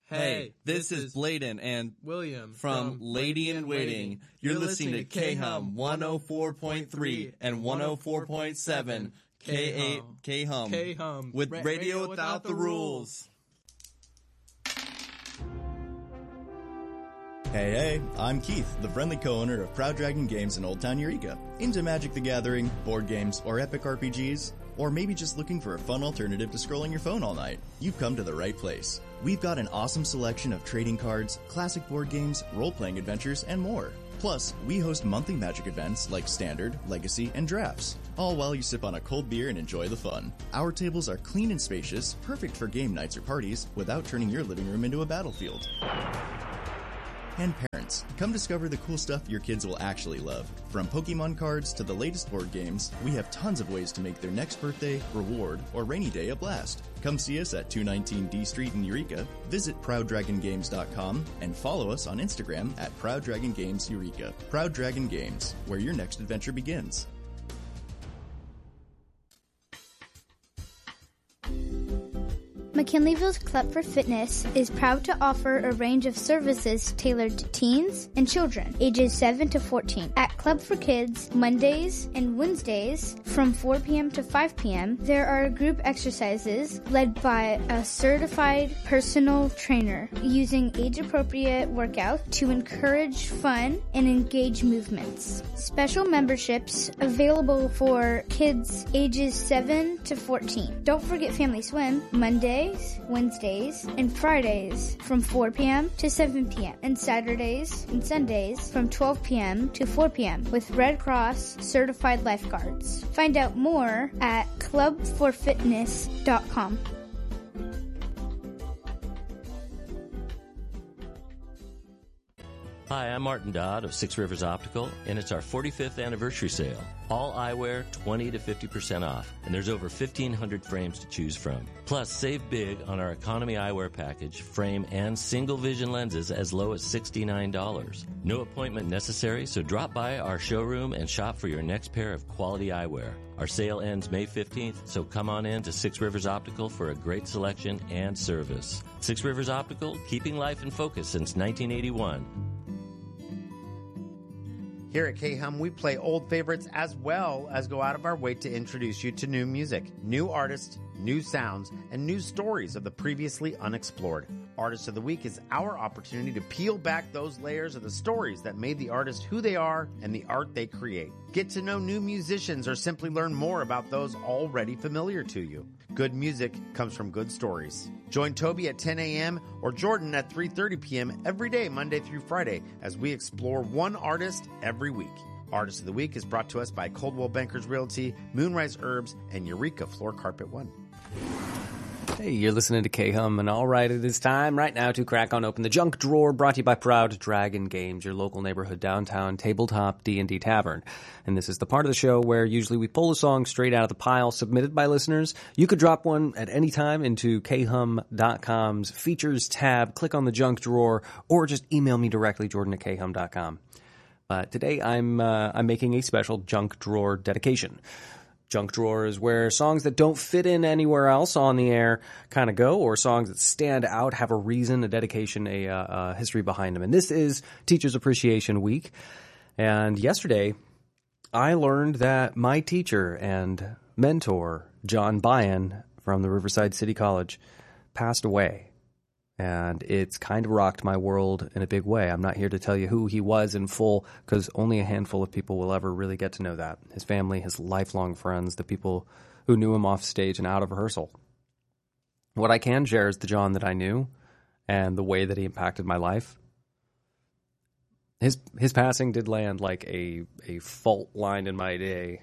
Hey, this is Bladen and William from Lady in Waiting. You're listening to K-Hum 104.3 and 104.7. K-Hum. K-Hum. With Radio Without the Rules. Hey, I'm Keith, the friendly co-owner of Proud Dragon Games in Old Town Eureka. Into Magic the Gathering, board games, or epic RPGs? Or maybe just looking for a fun alternative to scrolling your phone all night? You've come to the right place. We've got an awesome selection of trading cards, classic board games, role-playing adventures, and more. Plus, we host monthly Magic events like Standard, Legacy, and Drafts, all while you sip on a cold beer and enjoy the fun. Our tables are clean and spacious, perfect for game nights or parties, without turning your living room into a battlefield. And parents, come discover the cool stuff your kids will actually love. From Pokemon cards to the latest board games, we have tons of ways to make their next birthday, reward, or rainy day a blast. Come see us at 219 D Street in Eureka, visit ProudDragonGames.com, and follow us on Instagram at ProudDragonGamesEureka. Proud Dragon Games, where your next adventure begins. McKinleyville's Club for Fitness is proud to offer a range of services tailored to teens and children ages 7 to 14. At Club for Kids, Mondays and Wednesdays from 4 p.m. to 5 p.m., there are group exercises led by a certified personal trainer using age-appropriate workouts to encourage fun and engage movements. Special memberships available for kids ages 7 to 14. Don't forget Family Swim, Monday, Wednesdays, and Fridays from 4 p.m. to 7 p.m. and Saturdays and Sundays from 12 p.m. to 4 p.m. with Red Cross certified lifeguards. Find out more at clubforfitness.com. Hi, I'm Martin Dodd of Six Rivers Optical, and it's our 45th anniversary sale. All eyewear, 20 to 50% off, and there's over 1,500 frames to choose from. Plus, save big on our economy eyewear package, frame, and single vision lenses as low as $69. No appointment necessary, so drop by our showroom and shop for your next pair of quality eyewear. Our sale ends May 15th, so come on in to Six Rivers Optical for a great selection and service. Six Rivers Optical, keeping life in focus since 1981. Here at K-Hum, we play old favorites as well as go out of our way to introduce you to new music, new artists, new sounds, and new stories of the previously unexplored. Artist of the Week is our opportunity to peel back those layers of the stories that made the artist who they are and the art they create. Get to know new musicians or simply learn more about those already familiar to you. Good music comes from good stories. Join Toby at 10 a.m. or Jordan at 3:30 p.m. every day, Monday through Friday, as we explore one artist every week. Artist of the Week is brought to us by Coldwell Bankers Realty, Moonrise Herbs, and Eureka Floor Carpet One. Hey, you're listening to K-Hum, and all right, it is time right now to crack on open the junk drawer, brought to you by Proud Dragon Games, your local neighborhood downtown tabletop D&D tavern. And this is the part of the show where usually we pull a song straight out of the pile submitted by listeners. You could drop one at any time into khum.com's features tab, click on the junk drawer, or just email me directly, jordan@khum.com. But today I'm making a special junk drawer dedication. Junk drawer is where songs that don't fit in anywhere else on the air kind of go, or songs that stand out, have a reason, a dedication, a history behind them. And this is Teachers Appreciation Week. And yesterday, I learned that my teacher and mentor, John Byan from the Riverside City College, passed away. And it's kind of rocked my world in a big way. I'm not here to tell you who he was in full, because only a handful of people will ever really get to know that. His family, his lifelong friends, the people who knew him off stage and out of rehearsal. What I can share is the John that I knew and the way that he impacted my life. His passing did land like a fault line in my day.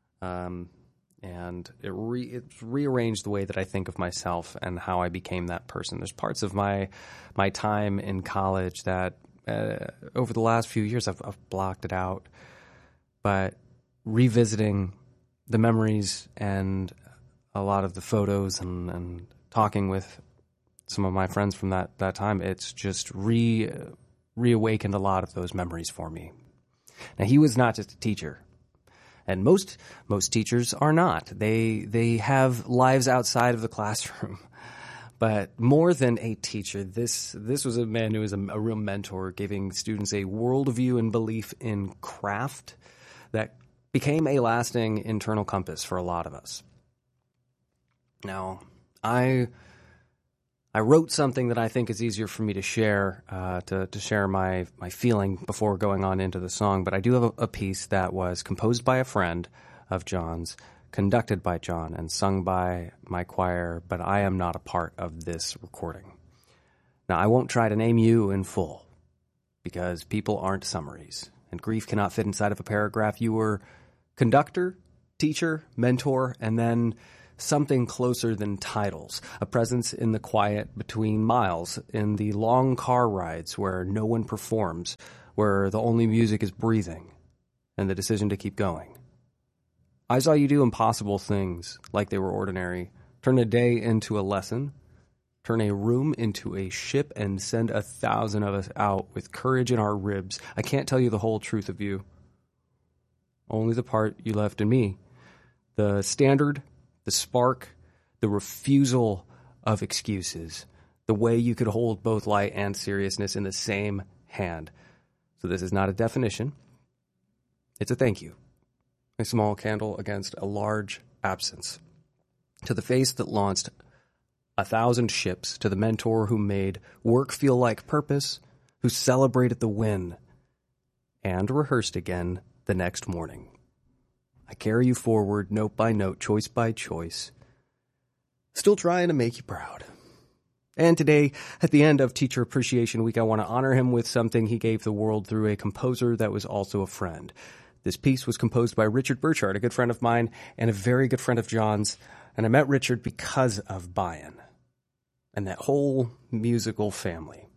And it rearranged the way that I think of myself and how I became that person. There's parts of my time in college that over the last few years I've blocked it out. But revisiting the memories and a lot of the photos and talking with some of my friends from that time, it's just reawakened a lot of those memories for me. Now, he was not just a teacher. And most teachers are not. They have lives outside of the classroom. But more than a teacher, this was a man who was a real mentor, giving students a worldview and belief in craft that became a lasting internal compass for a lot of us. Now, I wrote something that I think is easier for me to share, to share my feeling before going on into the song, but I do have a piece that was composed by a friend of John's, conducted by John, and sung by my choir, but I am not a part of this recording. Now, I won't try to name you in full, because people aren't summaries, and grief cannot fit inside of a paragraph. You were conductor, teacher, mentor, and then something closer than titles, a presence in the quiet between miles, in the long car rides where no one performs, where the only music is breathing, and the decision to keep going. I saw you do impossible things like they were ordinary, turn a day into a lesson, turn a room into a ship, and send 1,000 of us out with courage in our ribs. I can't tell you the whole truth of you, only the part you left in me. The standard, the spark, the refusal of excuses, the way you could hold both light and seriousness in the same hand. So this is not a definition. It's a thank you. A small candle against a large absence. To the face that launched 1,000 ships, to the mentor who made work feel like purpose, who celebrated the win, and rehearsed again the next morning. I carry you forward, note by note, choice by choice, still trying to make you proud. And today, at the end of Teacher Appreciation Week, I want to honor him with something he gave the world through a composer that was also a friend. This piece was composed by Richard Burchard, a good friend of mine and a very good friend of John's, and I met Richard because of Bayan and that whole musical family.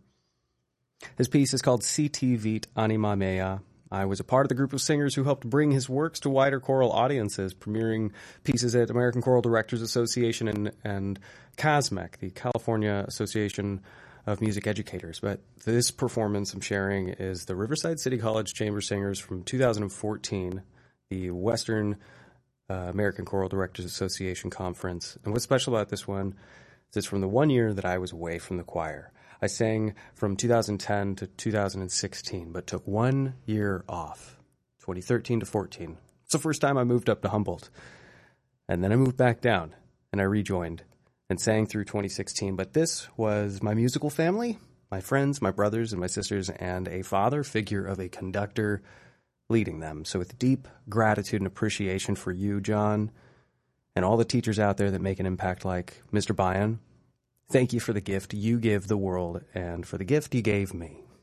His piece is called Si ti vit anima mea. I was a part of the group of singers who helped bring his works to wider choral audiences, premiering pieces at American Choral Directors Association and CASMEC, the California Association of Music Educators. But this performance I'm sharing is the Riverside City College Chamber Singers from 2014, the Western American Choral Directors Association Conference. And what's special about this one is it's from the 1 year that I was away from the choir. I sang from 2010 to 2016, but took 1 year off, 2013 to 14. It's the first time I moved up to Humboldt. And then I moved back down, and I rejoined and sang through 2016. But this was my musical family, my friends, my brothers, and my sisters, and a father figure of a conductor leading them. So with deep gratitude and appreciation for you, John, and all the teachers out there that make an impact like Mr. Bayan, thank you for the gift you give the world and for the gift you gave me.